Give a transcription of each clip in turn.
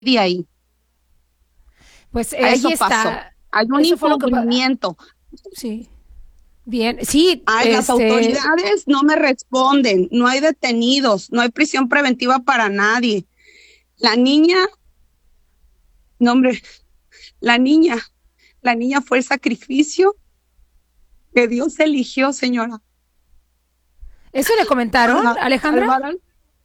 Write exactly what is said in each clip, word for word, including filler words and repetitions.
de ahí. Pues eh, Eso ahí pasó. está. Hay un Eso fue lo que pa- encubrimiento. Sí, bien. Sí, Ay, las este, autoridades no me responden, no hay detenidos, no hay prisión preventiva para nadie. La niña, no hombre, la niña, la niña fue el sacrificio que Dios eligió, señora, ¿eso le comentaron, para Alejandra? salvar al...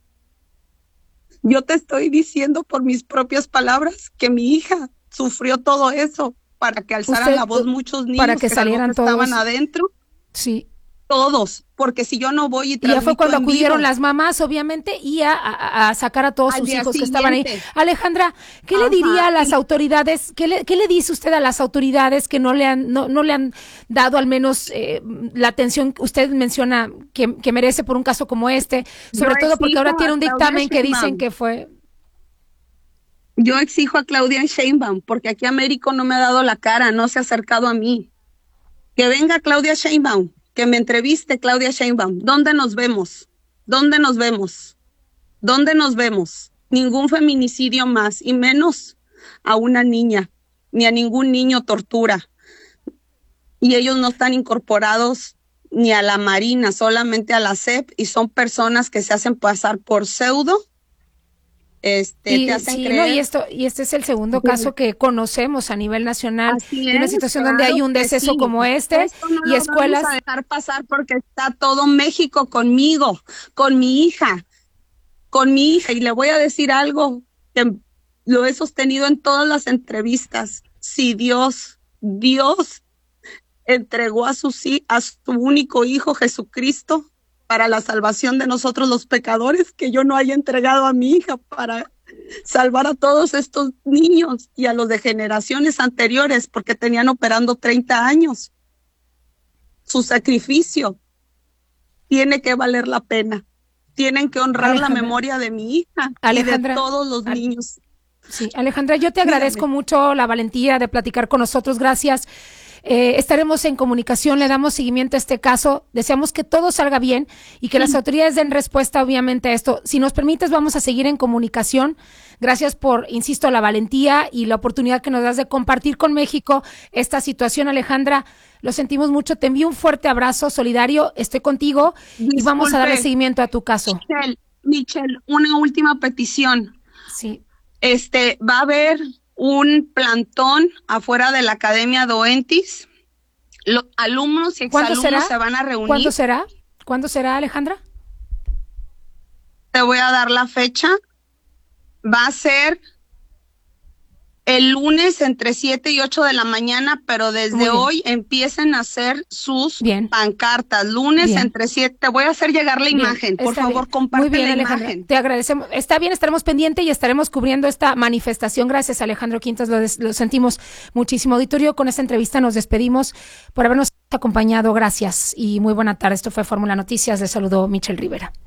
Yo te estoy diciendo por mis propias palabras que mi hija sufrió todo eso para que alzaran Usted, la voz eh, muchos para niños que que tal vez salieran estaban todos, adentro, sí. todos, porque si yo no voy y Y ya fue transmito cuando en acudieron vivo las mamás, obviamente, y a, a- a sacar a todos al sus día hijos que estaban ahí. siguiente, Alejandra, ¿qué le diría ajá, a las y autoridades? ¿Qué le, qué le dice usted a las autoridades que no le han, no, no le han dado al menos eh, la atención que usted menciona que, que merece por un caso como este? yo Sobre todo porque exijo ahora tiene a un Claudia dictamen que dicen Sheinbaum, que fue. yo exijo a Claudia Sheinbaum, porque aquí Américo no me ha dado la cara, no se ha acercado a mí. Que venga Claudia Sheinbaum, que me entreviste Claudia Sheinbaum. ¿Dónde nos vemos? ¿Dónde nos vemos? ¿Dónde nos vemos? Ningún feminicidio más, y menos a una niña, ni a ningún niño tortura. Y ellos no están incorporados ni a la Marina, solamente a la S E P, y son personas que se hacen pasar por pseudo, este, te Y hacen sí, no, y creer. esto, y este es el segundo caso que conocemos a nivel nacional Así de una es, situación donde hay claro un que deceso sí. como este Esto no y lo vamos a escuelas. dejar pasar porque está todo México conmigo, con mi hija, con mi hija. Y le voy a decir algo que lo he sostenido en todas las entrevistas. Si Dios, Dios entregó a su, si- a su único hijo Jesucristo para la salvación de nosotros los pecadores, que yo no haya entregado a mi hija para salvar a todos estos niños y a los de generaciones anteriores, porque tenían operando treinta años. Su sacrificio tiene que valer la pena. Tienen que honrar la Alejandra, memoria de mi hija y de Alejandra, todos los Al- niños. sí, Alejandra, yo te agradezco Dígame. mucho la valentía de platicar con nosotros. Gracias. Eh, estaremos en comunicación, le damos seguimiento a este caso. Deseamos que todo salga bien y que las autoridades den respuesta, obviamente, a esto. Si nos permites, vamos a seguir en comunicación. Gracias por, insisto, la valentía y la oportunidad que nos das de compartir con México esta situación, Alejandra. Lo sentimos mucho. Te envío un fuerte abrazo solidario. Estoy contigo y vamos a darle Disculpe, seguimiento a tu caso. Michelle, Michelle, una última petición. Sí. Este, va a haber un plantón afuera de la Academia Doentis. Los alumnos y ¿Cuándo será? exalumnos se van a reunir. ¿Cuándo será? ¿Cuándo será, Alejandra? Te voy a dar la fecha. Va a ser el lunes entre siete y ocho de la mañana, pero desde hoy empiecen a hacer sus bien. pancartas. Lunes Bien. entre siete. Te voy a hacer llegar la Bien, imagen. Por está favor, bien. comparte Muy bien, la Alejandra. imagen. Te agradecemos. Está bien, estaremos pendientes y estaremos cubriendo esta manifestación. Gracias, Alejandro Quintas. Lo, des- lo sentimos muchísimo. Auditorio, con esta entrevista nos despedimos por habernos acompañado. Gracias y muy buena tarde. Esto fue Fórmula Noticias. Les saludó Michelle Rivera.